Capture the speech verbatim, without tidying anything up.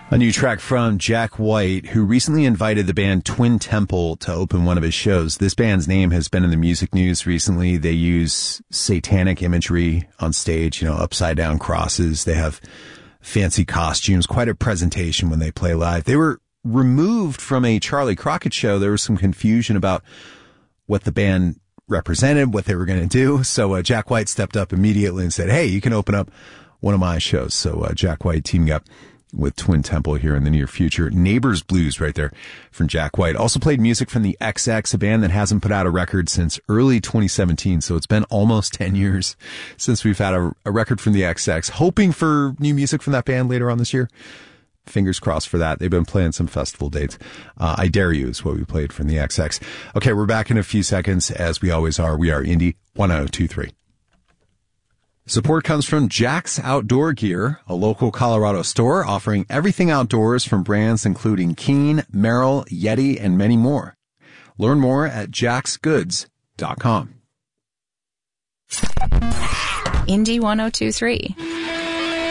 A new track from Jack White, who recently invited the band Twin Temple to open one of his shows. This band's name has been in the music news recently. They use satanic imagery on stage, you know, upside down crosses. They have fancy costumes, quite a presentation when they play live. They were removed from a Charlie Crockett show. There was some confusion about what the band represented, what they were going to do. So uh, Jack White stepped up immediately and said, hey, you can open up one of my shows. So uh, Jack White teaming up with Twin Temple here in the near future. Neighbors Blues right there from Jack White. Also played music from the X X, a band that hasn't put out a record since early twenty seventeen. So it's been almost ten years since we've had a, a record from the X X. Hoping for new music from that band later on this year. Fingers crossed for that. They've been playing some festival dates. Uh, I Dare You is what we played from the X X. Okay, we're back in a few seconds, as we always are. We are Indie one oh two three. Support comes from Jack's Outdoor Gear, a local Colorado store offering everything outdoors from brands including Keen, Merrell, Yeti, and many more. Learn more at jacks goods dot com. Indie one oh two three.